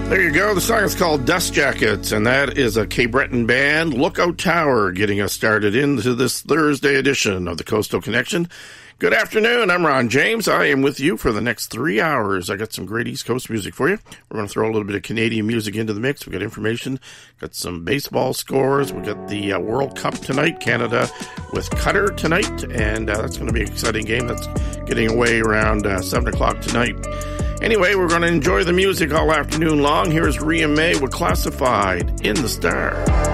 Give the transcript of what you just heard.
There you go. The song is called Dust Jackets, and that is a Cape Breton band, Lookout Tower, getting us started into this Thursday edition of the Coastal Connection. Good afternoon. I'm Ron James. I am with you for the next 3 hours. I got some great East Coast music for you. We're going to throw a little bit of Canadian music into the mix. We got information, got some baseball scores. We got the World Cup tonight, Canada with Qatar tonight, and that's going to be an exciting game. That's getting away around 7 o'clock tonight. Anyway, we're going to enjoy the music all afternoon long. Here's Rhea May with Classified in the Star.